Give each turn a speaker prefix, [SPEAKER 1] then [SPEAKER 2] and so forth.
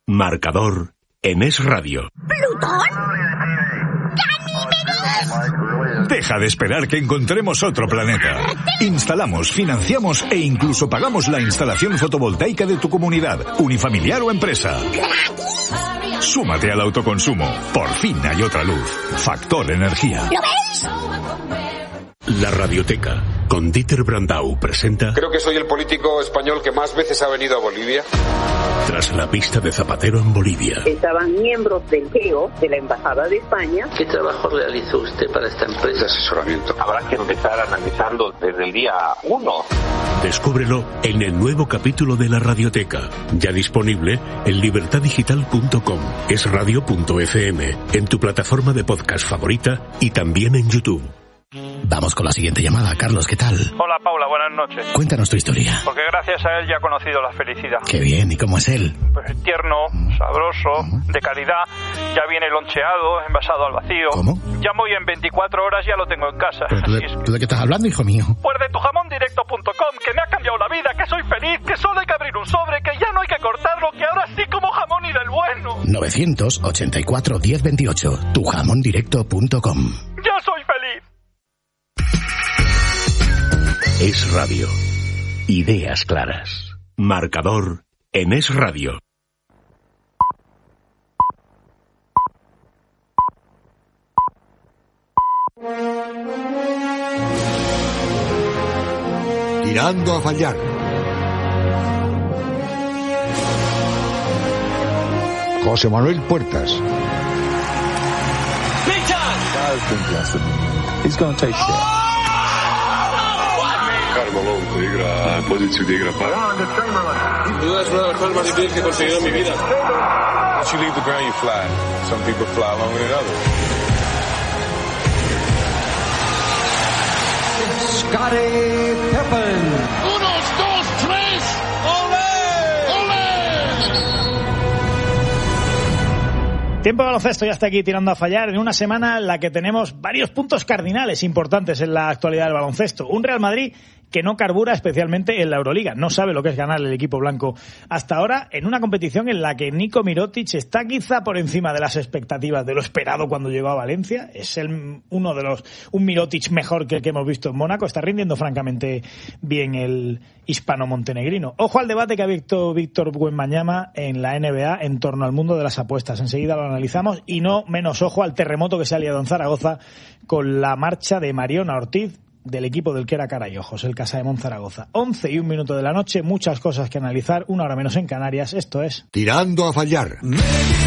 [SPEAKER 1] Marcador en Es Radio.
[SPEAKER 2] ¿Plutón? ¡Ganímedes!
[SPEAKER 3] Deja de esperar que encontremos otro planeta. Instalamos, financiamos e incluso pagamos la instalación fotovoltaica de tu comunidad, unifamiliar o empresa. Súmate al autoconsumo. Por fin hay otra luz. Factor Energía.
[SPEAKER 2] ¿Lo ves?
[SPEAKER 1] La Radioteca, con Dieter Brandau, presenta...
[SPEAKER 4] Creo que soy el político español que más veces ha venido a Bolivia.
[SPEAKER 1] Tras la pista de Zapatero en Bolivia.
[SPEAKER 5] Estaban miembros del GEO, de la Embajada de España.
[SPEAKER 6] ¿Qué trabajo realizó usted para esta empresa?
[SPEAKER 4] De asesoramiento.
[SPEAKER 7] Habrá que empezar analizando desde el día 1.
[SPEAKER 1] Descúbrelo en el nuevo capítulo de La Radioteca, ya disponible en libertadigital.com, esradio.fm, en tu plataforma de podcast favorita y también en YouTube.
[SPEAKER 8] Vamos con la siguiente llamada. Carlos, ¿qué tal?
[SPEAKER 9] Hola, Paula, buenas noches.
[SPEAKER 8] Cuéntanos tu historia.
[SPEAKER 9] Porque gracias a él ya he conocido la felicidad.
[SPEAKER 8] Qué bien, ¿y cómo es él?
[SPEAKER 9] Pues tierno, sabroso, de calidad, ya viene loncheado, envasado al vacío.
[SPEAKER 8] ¿Cómo?
[SPEAKER 9] Llamo y en 24 horas ya lo tengo en casa.
[SPEAKER 8] ¿Pero tú de qué estás hablando, hijo mío?
[SPEAKER 9] Pues de tujamondirecto.com, que me ha cambiado la vida, que soy feliz, que solo hay que abrir un sobre, que ya no hay que cortarlo, que ahora sí como jamón y del bueno.
[SPEAKER 8] 984 1028, tujamondirecto.com.
[SPEAKER 9] ¡Ya soy feliz!
[SPEAKER 1] Es Radio. Ideas claras. Marcador en Es Radio.
[SPEAKER 10] Tirando a fallar. José Manuel Puertas.
[SPEAKER 11] He's going to take shit.
[SPEAKER 12] Carmelo integra poziciju de igra para.
[SPEAKER 13] Sin duda es una de las cosas más difíciles que he conseguido en mi vida.
[SPEAKER 12] Once you leave the ground, you fly. Some people fly longer than others.
[SPEAKER 14] Scottie Pippen.
[SPEAKER 15] 1, 2, 3. ¡Olé! ¡Olé!
[SPEAKER 16] Tiempo de baloncesto ya está aquí tirando a fallar en una semana en la que tenemos varios puntos cardinales importantes en la actualidad del baloncesto. Un Real Madrid que no carbura especialmente en la Euroliga. No sabe lo que es ganar el equipo blanco hasta ahora en una competición en la que Niko Mirotic está quizá por encima de las expectativas de lo esperado cuando llegó a Valencia. Es un Mirotic mejor que el que hemos visto en Mónaco. Está rindiendo francamente bien el hispano-montenegrino. Ojo al debate que ha abierto Víctor Wembanyama en la NBA en torno al mundo de las apuestas. Enseguida lo analizamos y no menos ojo al terremoto que se ha liado en Zaragoza con la marcha de Mariona Ortiz del equipo del que era cara y ojos, el Casademont Zaragoza. 11:01 de la noche, muchas cosas que analizar, 1 hora menos en Canarias. Esto es
[SPEAKER 10] Tirando a fallar.